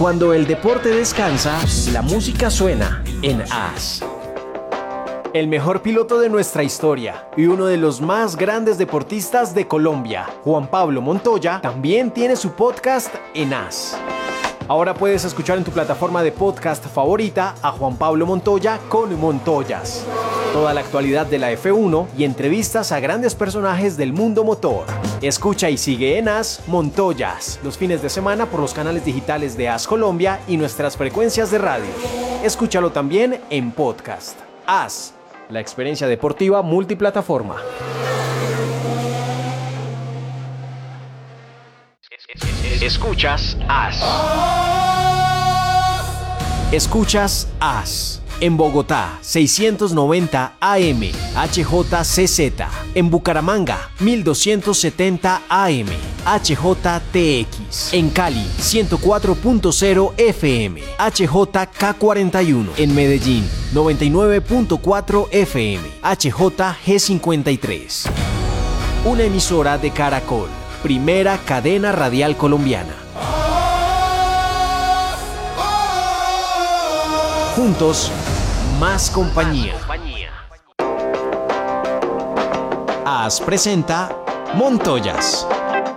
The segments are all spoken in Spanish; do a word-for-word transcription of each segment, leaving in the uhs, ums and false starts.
Cuando el deporte descansa, la música suena en As. El mejor piloto de nuestra historia y uno de los más grandes deportistas de Colombia, Juan Pablo Montoya, también tiene su podcast en As. Ahora puedes escuchar en tu plataforma de podcast favorita a Juan Pablo Montoya con Montoyas. Toda la actualidad de la F uno y entrevistas a grandes personajes del mundo motor. Escucha y sigue en As Montoyas los fines de semana por los canales digitales de As Colombia y nuestras frecuencias de radio. Escúchalo también en podcast. As, la experiencia deportiva multiplataforma. Escuchas As. Escuchas As. En Bogotá, seiscientos noventa A M, H J C Z. En Bucaramanga, mil doscientos setenta A M, H J T X. En Cali, ciento cuatro punto cero F M, H J K cuarenta y uno. En Medellín, noventa y nueve punto cuatro F M, H J G cincuenta y tres. Una emisora de Caracol, primera cadena radial colombiana. Juntos, más compañía. As presenta Montoyas.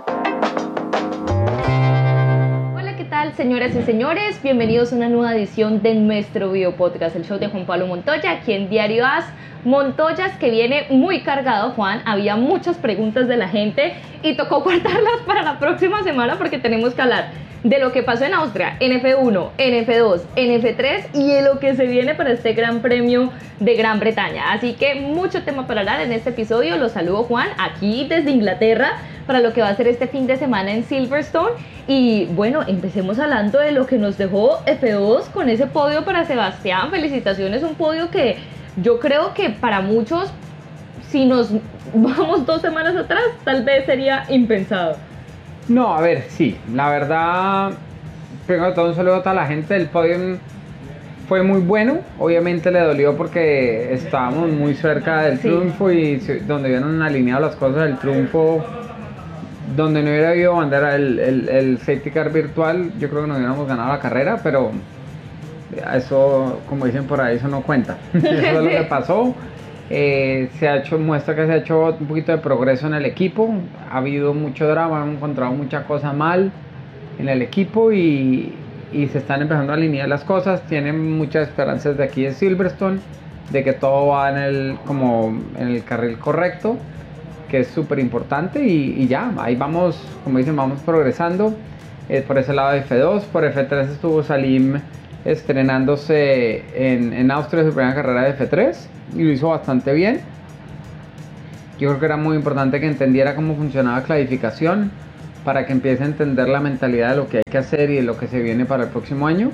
Hola, ¿qué tal, señoras y señores? Bienvenidos a una nueva edición de nuestro video podcast, el show de Juan Pablo Montoya, aquí en Diario As. Montoyas, que viene muy cargado, Juan. Había muchas preguntas de la gente y tocó guardarlas para la próxima semana porque tenemos que hablar de lo que pasó en Austria, en F uno, en F dos, en F tres y de lo que se viene para este Gran Premio de Gran Bretaña. Así que mucho tema para hablar en este episodio. Los saludo, Juan, aquí desde Inglaterra para lo que va a ser este fin de semana en Silverstone. Y bueno, empecemos hablando de lo que nos dejó F dos con ese podio para Sebastián. Felicitaciones, un podio que yo creo que para muchos, si nos vamos dos semanas atrás, tal vez sería impensado. No, a ver, sí, la verdad, primero de todo un saludo a toda la gente. El podio fue muy bueno, obviamente le dolió porque estábamos muy cerca del sí. triunfo y donde hubieran alineado las cosas del triunfo, donde no hubiera habido bandera el, el, el safety car virtual, yo creo que nos hubiéramos ganado la carrera, pero eso, como dicen por ahí, eso no cuenta. Eso es lo que pasó. Eh, se ha hecho, muestra que se ha hecho un poquito de progreso en el equipo. Ha habido mucho drama, han encontrado muchas cosas mal en el equipo y, y se están empezando a alinear las cosas. Tienen muchas esperanzas de aquí de Silverstone, de que todo va en el, como en el carril correcto, que es súper importante y, y ya, ahí vamos, como dicen, vamos progresando. Eh, por ese lado de F dos, por F tres estuvo Salim estrenándose en, en Austria su primera carrera de F tres y lo hizo bastante bien. Yo creo que era muy importante que entendiera cómo funcionaba la clasificación para que empiece a entender la mentalidad de lo que hay que hacer y de lo que se viene para el próximo año.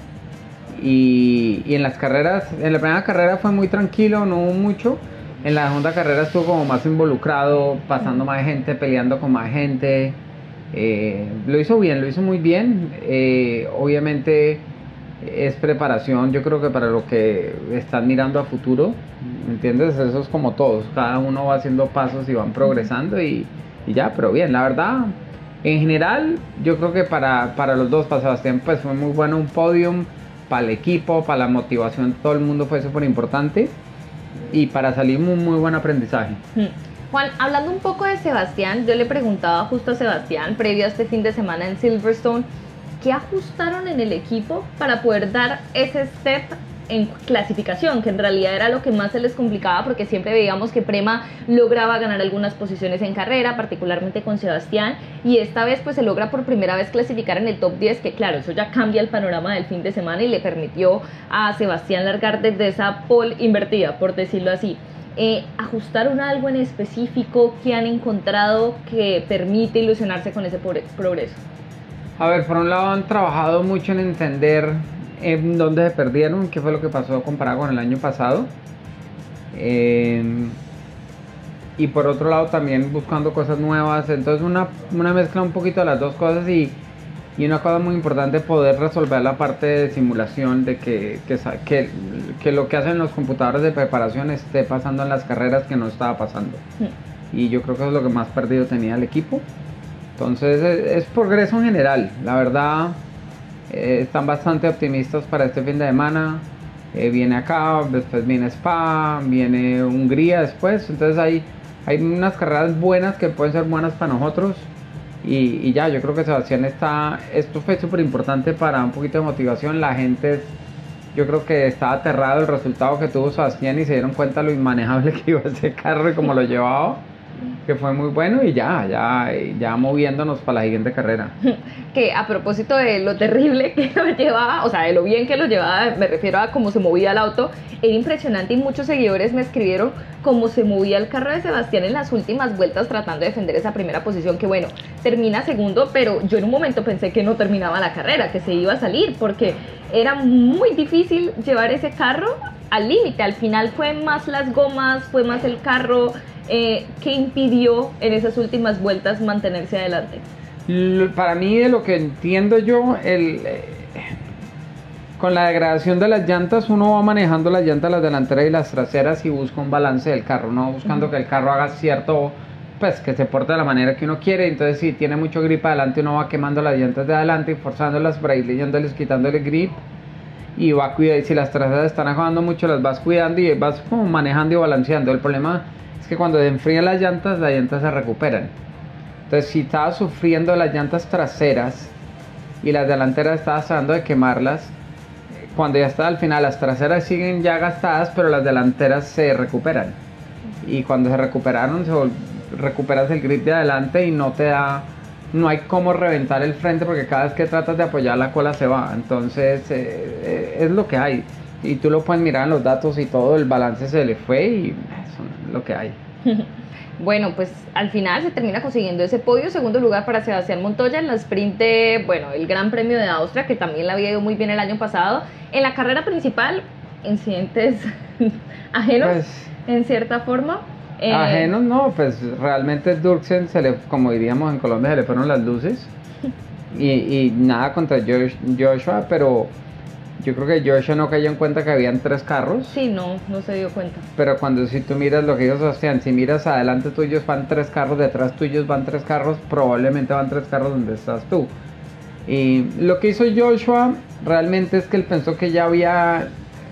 Y, y en las carreras, en la primera carrera fue muy tranquilo, no hubo mucho. En la segunda carrera estuvo como más involucrado, pasando más gente, peleando con más gente. Eh, lo hizo bien, lo hizo muy bien. Eh, obviamente es preparación, yo creo que para lo que están mirando a futuro, ¿me entiendes? Eso es como todos, cada uno va haciendo pasos y van progresando y, y ya, pero bien, la verdad, en general, yo creo que para, para los dos, para Sebastián, pues fue muy bueno un podium, para el equipo, para la motivación de todo el mundo fue súper importante y para salir un muy buen aprendizaje. Juan, hablando un poco de Sebastián, yo le preguntaba justo a Sebastián, previo a este fin de semana en Silverstone, ¿qué ajustaron en el equipo para poder dar ese step en clasificación? Que en realidad era lo que más se les complicaba porque siempre veíamos que Prema lograba ganar algunas posiciones en carrera, particularmente con Sebastián, y esta vez pues se logra por primera vez clasificar en el top diez, que claro, eso ya cambia el panorama del fin de semana y le permitió a Sebastián largar desde esa pole invertida, por decirlo así. Eh, ¿Ajustaron algo en específico que han encontrado que permite ilusionarse con ese progreso? A ver, por un lado han trabajado mucho en entender en dónde se perdieron, qué fue lo que pasó comparado con el año pasado. Eh, y por otro lado también buscando cosas nuevas. Entonces una, una mezcla un poquito de las dos cosas y, y una cosa muy importante, poder resolver la parte de simulación, de que, que, que, que lo que hacen los computadores de preparación esté pasando en las carreras que no estaba pasando. Sí. Y yo creo que eso es lo que más perdido tenía el equipo. Entonces es, es progreso en general, la verdad. eh, están bastante optimistas para este fin de semana. Eh, viene acá, después viene Spa, viene Hungría después, entonces hay, hay unas carreras buenas que pueden ser buenas para nosotros. Y, y ya, yo creo que Sebastián está, esto fue súper importante para un poquito de motivación. La gente, yo creo que estaba aterrado el resultado que tuvo Sebastián y se dieron cuenta lo inmanejable que iba ese carro y cómo lo llevaba, que fue muy bueno. Y ya, ya, ya moviéndonos para la siguiente carrera. Que a propósito de lo terrible que lo llevaba, o sea, de lo bien que lo llevaba, me refiero a cómo se movía el auto, era impresionante y muchos seguidores me escribieron cómo se movía el carro de Sebastián en las últimas vueltas tratando de defender esa primera posición, que bueno, termina segundo, pero yo en un momento pensé que no terminaba la carrera, que se iba a salir, porque era muy difícil llevar ese carro al límite. Al final fue más las gomas, fue más el carro, eh, que impidió en esas últimas vueltas mantenerse adelante. Para mí, de lo que entiendo yo, el, eh, con la degradación de las llantas, uno va manejando las llantas, las delanteras y las traseras y busca un balance del carro, no buscando uh-huh. que el carro haga cierto, pues que se porte de la manera que uno quiere. Entonces, si tiene mucho grip adelante, uno va quemando las llantas de adelante y forzándolas por ahí, leyéndoles, quitándole grip y va a cuidar. Y si las traseras están ajustando mucho, las vas cuidando y vas como manejando y balanceando. El problema es que cuando se enfrían las llantas, las llantas se recuperan. Entonces, si estabas sufriendo las llantas traseras y las delanteras estabas tratando de quemarlas, cuando ya está al final, las traseras siguen ya gastadas, pero las delanteras se recuperan. Y cuando se recuperaron, se recuperas el grip de adelante y no te da, no hay cómo reventar el frente porque cada vez que tratas de apoyar la cola se va. Entonces, eh, es lo que hay. Y tú lo puedes mirar en los datos y todo, el balance se le fue y eso es lo que hay. Bueno, pues al final se termina consiguiendo ese podio, segundo lugar para Sebastián Montoya en la sprint de, bueno, el Gran Premio de Austria, que también le había ido muy bien el año pasado. En la carrera principal, incidentes ajenos, pues, en cierta forma. Eh, ajenos no, pues realmente Dirksen, se le, como diríamos en Colombia, se le fueron las luces. y, y nada contra Joshua, pero yo creo que Joshua no cayó en cuenta que habían tres carros. Sí, no, no se dio cuenta. Pero cuando si tú miras lo que dijo Sebastián, si miras adelante tuyos van tres carros, detrás tuyos van tres carros, probablemente van tres carros donde estás tú. Y lo que hizo Joshua realmente es que él pensó que ya había,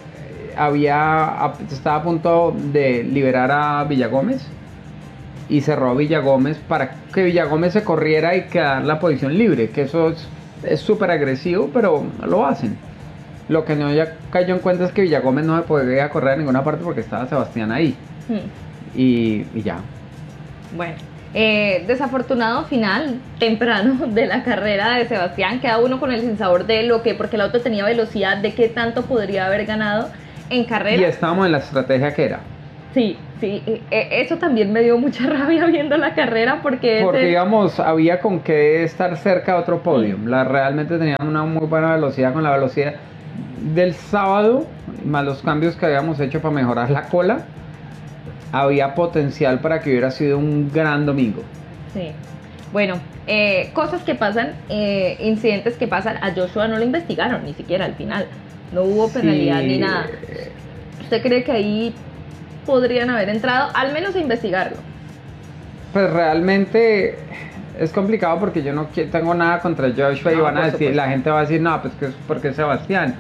había estaba a punto de liberar a Villagómez y cerró a Villagómez para que Villagómez se corriera y quedar la posición libre, que eso es súper agresivo, pero lo hacen. Lo que no ya cayó en cuenta es que Villagómez no se podía correr a ninguna parte porque estaba Sebastián ahí. Hmm. Y, y ya. Bueno, eh, desafortunado final temprano de la carrera de Sebastián. Queda uno con el sinsabor de lo que, porque el auto tenía velocidad, de qué tanto podría haber ganado en carrera. Y estábamos en la estrategia que era. Sí, sí, eso también me dio mucha rabia viendo la carrera porque... Porque, ese... digamos, había con qué estar cerca de otro podio. Hmm. La, realmente tenían una muy buena velocidad con la velocidad del sábado, más los cambios que habíamos hecho para mejorar la cola, había potencial para que hubiera sido un gran domingo. Sí, bueno, eh, cosas que pasan, eh, incidentes que pasan. A Joshua no lo investigaron ni siquiera al final, no hubo penalidad sí. ni nada. ¿Usted cree que ahí podrían haber entrado al menos a investigarlo? Pues realmente es complicado porque yo no tengo nada contra Joshua, no, y van a decir, supuesto. La gente va a decir, no, pues que es porque es Sebastián.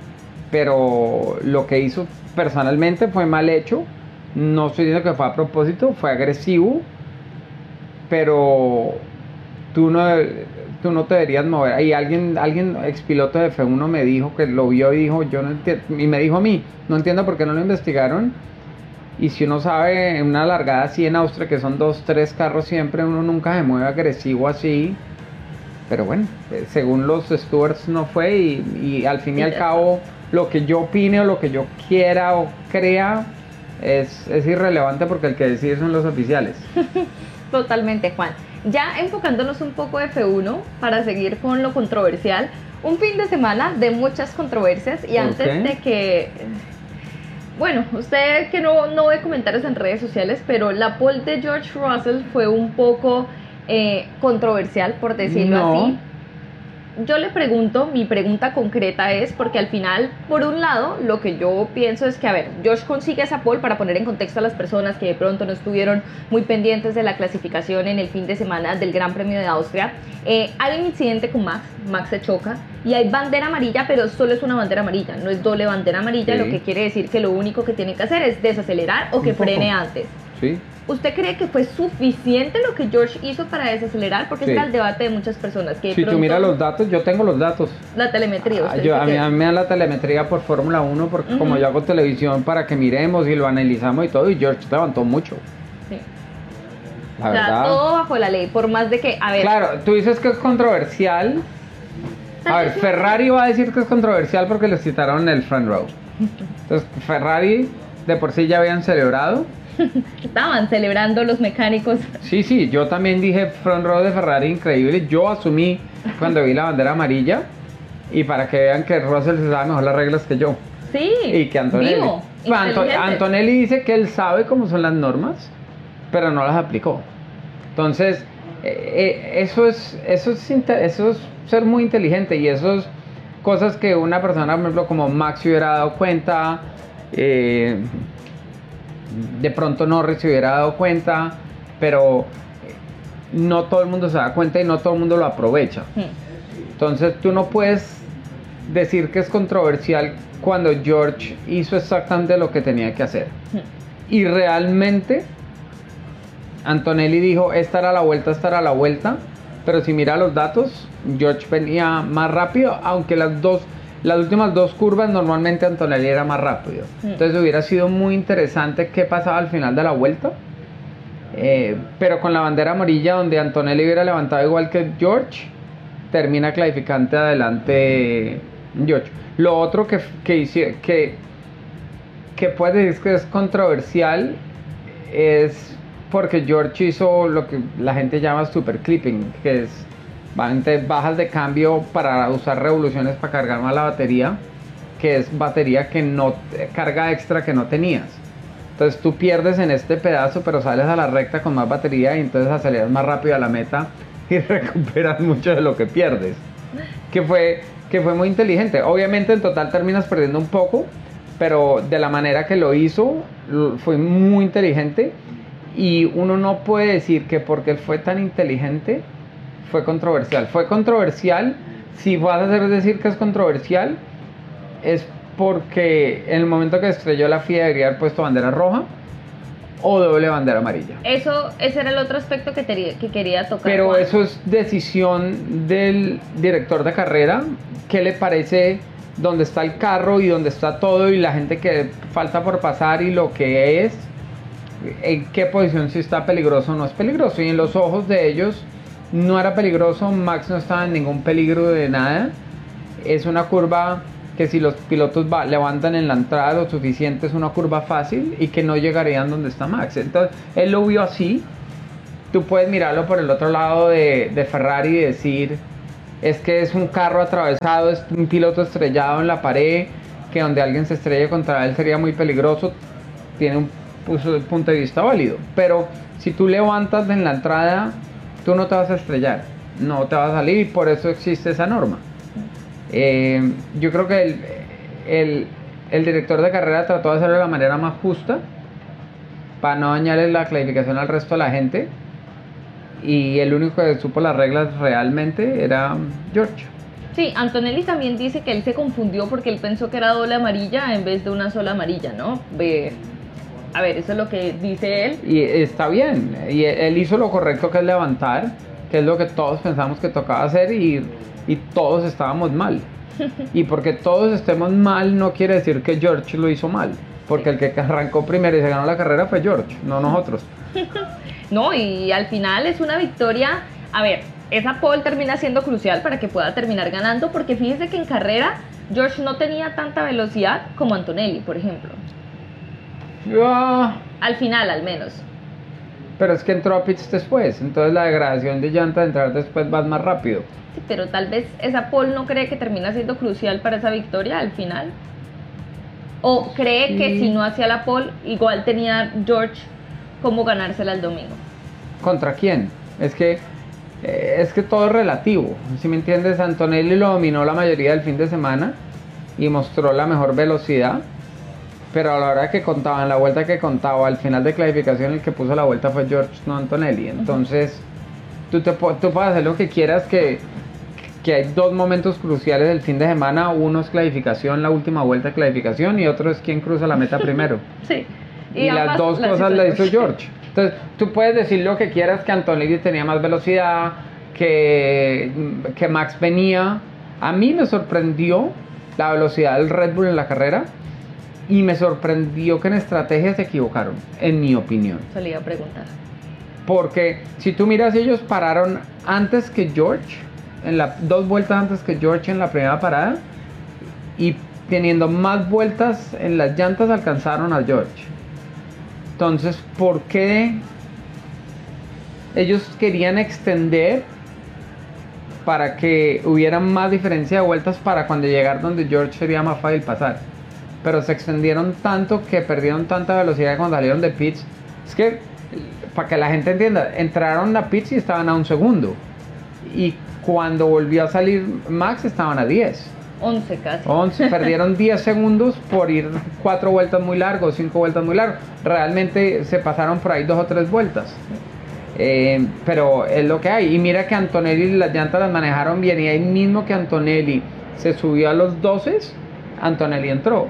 Pero lo que hizo personalmente fue mal hecho. No estoy diciendo que fue a propósito, fue agresivo. Pero tú no, tú no te deberías mover. Y alguien, alguien expiloto de F uno me dijo que lo vio y dijo, yo no entiendo. Y me dijo a mí, no entiendo por qué no lo investigaron. Y si uno sabe, en una largada así en Austria, que son dos, tres carros siempre, uno nunca se mueve agresivo así. Pero bueno, según los stewards no fue. Y, y al fin y al cabo, lo que yo opine o lo que yo quiera o crea es, es irrelevante porque el que decide son los oficiales. Totalmente, Juan. Ya enfocándonos un poco de F uno para seguir con lo controversial. Un fin de semana de muchas controversias y antes okay. de que... Bueno, usted que no, no ve comentarios en redes sociales, pero la pole de George Russell fue un poco eh, controversial, por decirlo no. así. yo le pregunto, mi pregunta concreta es, porque al final, por un lado, lo que yo pienso es que, a ver, George consigue esa pole para poner en contexto a las personas que de pronto no estuvieron muy pendientes de la clasificación en el fin de semana del Gran Premio de Austria. Eh, hay un incidente con Max, Max se choca y hay bandera amarilla, pero solo es una bandera amarilla, no es doble bandera amarilla, sí. Lo que quiere decir que lo único que tiene que hacer es desacelerar o que un frene poco. antes. Sí. ¿Usted cree que fue suficiente lo que George hizo para desacelerar? Porque sí. Está el debate de muchas personas. Que si pronto, tú miras los datos, yo tengo los datos. La telemetría. Ah, yo, a, mí, a mí me dan la telemetría por Fórmula uno, porque uh-huh. como yo hago televisión para que miremos y lo analizamos y todo, y George levantó mucho. Sí. La o sea, verdad. todo bajo la ley, por más de que, a ver... Claro, tú dices que es controversial. A ver, Ferrari va a decir que es controversial porque les citaron el front row. Entonces, Ferrari de por sí ya habían celebrado. Estaban celebrando los mecánicos. Sí, sí, yo también dije front row de Ferrari increíble. Yo asumí cuando vi la bandera amarilla. Y para que vean que Russell se sabe mejor las reglas que yo. Sí, y que Antonelli. vivo, pues Anto Antonelli dice que él sabe cómo son las normas, pero no las aplicó. Entonces, eh, eso, es, eso, es eso es ser muy inteligente. Y eso es cosas que una persona, por ejemplo, como Max se hubiera dado cuenta. Eh, de pronto Norris se hubiera dado cuenta, pero no todo el mundo se da cuenta y no todo el mundo lo aprovecha. Entonces tú no puedes decir que es controversial cuando George hizo exactamente lo que tenía que hacer. Y realmente Antonelli dijo, esta era la vuelta, esta era la vuelta, pero si mira los datos, George venía más rápido, aunque las dos Las últimas dos curvas normalmente Antonelli era más rápido. Entonces hubiera sido muy interesante qué pasaba al final de la vuelta. Eh, pero con la bandera amarilla, donde Antonelli hubiera levantado igual que George, termina clasificante adelante George. Lo otro que, que, que, que puede decir que es controversial es porque George hizo lo que la gente llama super clipping, que es bajas de cambio para usar revoluciones para cargar más la batería, que es batería que no, carga extra que no tenías. Entonces tú pierdes en este pedazo, pero sales a la recta con más batería y entonces aceleras más rápido a la meta y recuperas mucho de lo que pierdes. Que fue, que fue muy inteligente. Obviamente en total terminas perdiendo un poco, pero de la manera que lo hizo fue muy inteligente. Y uno no puede decir que porque él fue tan inteligente fue controversial. Fue controversial, si vas a hacer decir que es controversial, es porque en el momento que estrelló la F I A debería haber puesto bandera roja o doble bandera amarilla. Eso, ese era el otro aspecto que, te, que quería tocar. Pero Juan. Eso es decisión del director de carrera, qué le parece dónde está el carro y dónde está todo y la gente que falta por pasar y lo que es, en qué posición, si está peligroso o no es peligroso. Y en los ojos de ellos no era peligroso, Max no estaba en ningún peligro de nada. Es una curva que si los pilotos va, levantan en la entrada lo suficiente, es una curva fácil y que no llegarían donde está Max. Entonces él lo vio así. Tú puedes mirarlo por el otro lado de, de Ferrari y decir, es que es un carro atravesado, es un piloto estrellado en la pared, que donde alguien se estrelle contra él sería muy peligroso. Tiene un, pues, un punto de vista válido, pero si tú levantas en la entrada, tú no te vas a estrellar, no te vas a salir, y por eso existe esa norma. Eh, yo creo que el, el, el director de carrera trató de hacerlo de la manera más justa para no dañarle la clasificación al resto de la gente, y el único que supo las reglas realmente era George. Sí, Antonelli también dice que él se confundió porque él pensó que era doble amarilla en vez de una sola amarilla, ¿no? Ve, a ver, eso es lo que dice él. Y está bien, y él hizo lo correcto, que es levantar, que es lo que todos pensamos que tocaba hacer, y, y todos estábamos mal. Y porque todos estemos mal no quiere decir que George lo hizo mal, porque el que arrancó primero y se ganó la carrera fue George, no nosotros. No, y al final es una victoria. A ver, esa pole termina siendo crucial para que pueda terminar ganando, porque fíjese que en carrera George no tenía tanta velocidad como Antonelli, por ejemplo. Uh, al final, al menos. Pero es que entró a pits después, entonces la degradación de llanta de entrar después va más rápido. Sí, pero tal vez esa pole no cree que termina siendo crucial para esa victoria al final. ¿O cree sí. que si no hacía la pole, igual tenía George cómo ganársela el domingo? ¿Contra quién? Es que eh, es que todo es relativo, si me entiendes. Antonelli lo dominó la mayoría del fin de semana y mostró la mejor velocidad, pero a la hora que contaban, la vuelta que contaba, al final de clasificación el que puso la vuelta fue George, no Antonelli. Entonces tú, te, tú puedes hacer lo que quieras, que, que hay dos momentos cruciales del fin de semana. Uno es clasificación, la última vuelta de clasificación, y otro es quién cruza la meta primero. Sí. Y, y las dos las cosas las hizo George. Entonces tú puedes decir lo que quieras, que Antonelli tenía más velocidad, que, que Max venía. A mí me sorprendió la velocidad del Red Bull en la carrera, y me sorprendió que en estrategia se equivocaron, en mi opinión. Se le iba a preguntar. Porque si tú miras, ellos pararon antes que George, en la, dos vueltas antes que George en la primera parada, y teniendo más vueltas en las llantas alcanzaron a George. Entonces, ¿por qué ellos querían extender para que hubiera más diferencia de vueltas para cuando llegar donde George sería más fácil pasar? Pero se extendieron tanto que perdieron tanta velocidad cuando salieron de pits. Es que, para que la gente entienda, entraron a pits y estaban a un segundo, y cuando volvió a salir Max estaban a diez. once casi. once, perdieron diez segundos por ir cuatro vueltas muy largos, cinco vueltas muy largos. Realmente se pasaron por ahí dos o tres vueltas. Eh, pero es lo que hay. Y mira que Antonelli las llantas las manejaron bien, y ahí mismo que Antonelli se subió a los doce, Antonelli entró.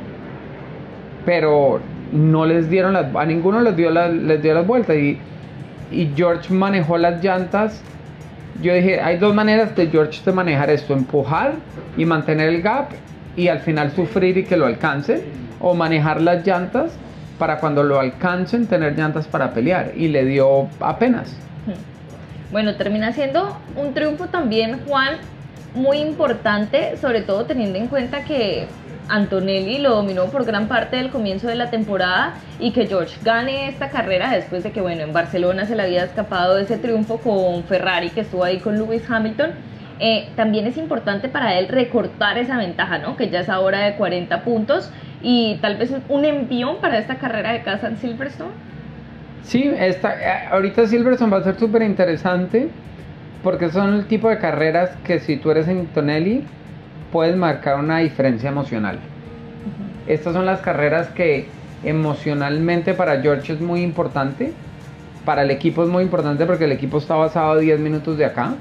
Pero no les dieron las, a ninguno les dio, la, les dio las vueltas, y, y George manejó las llantas. Yo dije, hay dos maneras de George de manejar esto: empujar y mantener el gap y al final sufrir y que lo alcance, o manejar las llantas para cuando lo alcancen tener llantas para pelear, y le dio apenas. Bueno, termina siendo un triunfo también, Juan, muy importante, sobre todo teniendo en cuenta que Antonelli lo dominó por gran parte del comienzo de la temporada, y que George gane esta carrera después de que, bueno, en Barcelona se le había escapado ese triunfo con Ferrari, que estuvo ahí con Lewis Hamilton. Eh, también es importante para él recortar esa ventaja, ¿no? Que ya es ahora de cuarenta puntos, y tal vez un envión para esta carrera de casa en Silverstone. Sí, esta, ahorita Silverstone va a ser súper interesante, porque son el tipo de carreras que si tú eres Antonelli puedes marcar una diferencia emocional. Uh-huh. Estas son las carreras que emocionalmente para George es muy importante, para el equipo es muy importante, porque el equipo está basado a diez minutos de acá,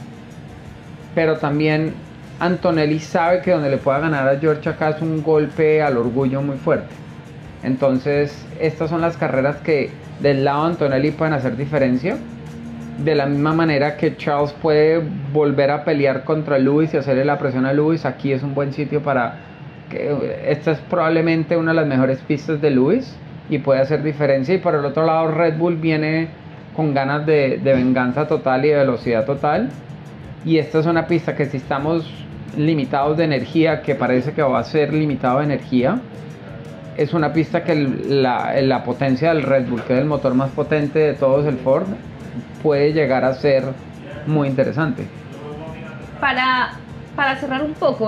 pero también Antonelli sabe que donde le pueda ganar a George acá es un golpe al orgullo muy fuerte. Entonces estas son las carreras que del lado de Antonelli pueden hacer diferencia. De la misma manera que Charles puede volver a pelear contra Lewis y hacerle la presión a Lewis, aquí es un buen sitio para que esta es probablemente una de las mejores pistas de Lewis y puede hacer diferencia. Y por el otro lado Red Bull viene con ganas de, de venganza total y de velocidad total, y esta es una pista que si estamos limitados de energía, que parece que va a ser limitado de energía, es una pista que la, la potencia del Red Bull, que es el motor más potente de todos, el Ford, puede llegar a ser muy interesante. Para, para cerrar un poco,